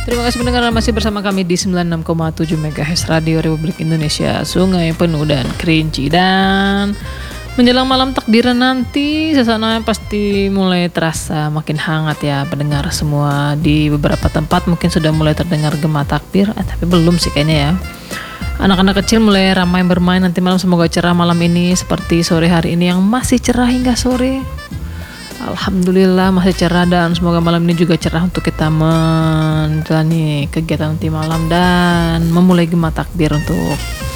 Terima kasih pendengar masih bersama kami di 96,7 MHz Radio Republik Indonesia, Sungai Penuh dan Kerinci. Dan menjelang malam takbiran nanti, suasana pasti mulai terasa makin hangat ya pendengar semua. Di beberapa tempat mungkin sudah mulai terdengar gema takbir, tapi belum sih kayaknya ya. Anak-anak kecil mulai ramai bermain nanti malam, semoga cerah malam ini seperti sore hari ini yang masih cerah hingga sore. Alhamdulillah masih cerah, dan semoga malam ini juga cerah untuk kita menjalani kegiatan nanti malam dan memulai gema takbir untuk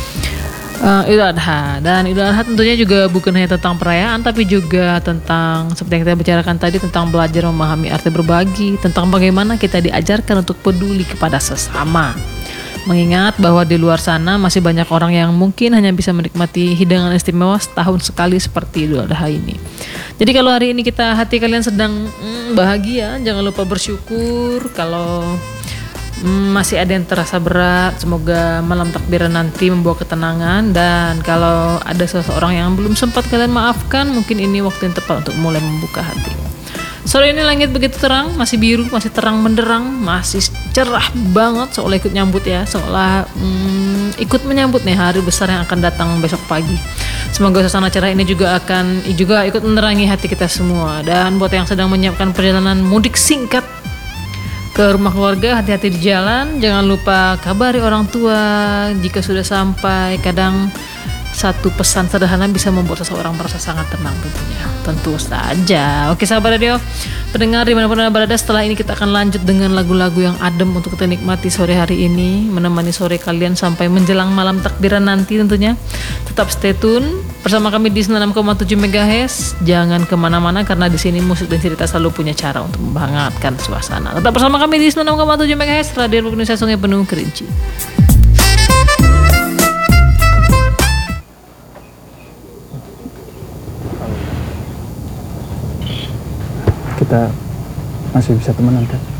Idul Adha. Dan Idul Adha tentunya juga bukan hanya tentang perayaan, tapi juga tentang seperti yang kita bicarakan tadi, tentang belajar memahami arti berbagi, tentang bagaimana kita diajarkan untuk peduli kepada sesama. Mengingat bahwa di luar sana masih banyak orang yang mungkin hanya bisa menikmati hidangan istimewa setahun sekali seperti Idul Adha ini. Jadi kalau hari ini hati kalian sedang bahagia, jangan lupa bersyukur. Kalau masih ada yang terasa berat, semoga malam takbiran nanti membawa ketenangan. Dan kalau ada seseorang yang belum sempat kalian maafkan, mungkin ini waktu yang tepat untuk mulai membuka hati. Sore ini langit begitu terang, masih biru, masih terang benderang, masih cerah banget, seolah ikut nyambut ya, seolah ikut menyambut nih hari besar yang akan datang besok pagi. Semoga suasana cerah ini juga ikut menerangi hati kita semua. Dan buat yang sedang menyiapkan perjalanan mudik singkat ke rumah keluarga, hati-hati di jalan, jangan lupa kabari orang tua jika sudah sampai. Kadang satu pesan sederhana bisa membuat seseorang merasa sangat tenang tentu saja. Oke sahabat radio pendengar dimanapun anda berada, setelah ini kita akan lanjut dengan lagu-lagu yang adem untuk kita nikmati sore hari ini, menemani sore kalian sampai menjelang malam takbiran nanti tentunya. Tetap stay tune bersama kami di 96,7 MHz. Jangan kemana-mana karena di sini musik dan cerita selalu punya cara untuk menghangatkan suasana. Tetap bersama kami di 96,7 MHz Radio Republik Indonesia, Sungai Penuh Kerinci. Kita masih bisa temenan kan?